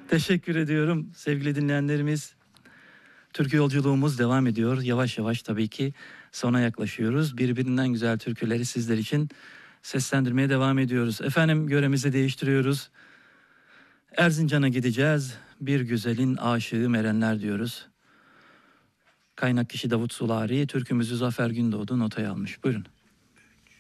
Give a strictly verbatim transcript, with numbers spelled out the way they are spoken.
Teşekkür ediyorum sevgili dinleyenlerimiz. Türkü yolculuğumuz devam ediyor. Yavaş yavaş tabii ki sona yaklaşıyoruz. Birbirinden güzel türküleri sizler için seslendirmeye devam ediyoruz. Efendim yöremizi değiştiriyoruz. Erzincan'a gideceğiz. Bir güzelin aşığı merenler diyoruz. Kaynak kişi Davut Sulari, türkümüzü Zafer Gündoğdu notaya almış. Buyurun.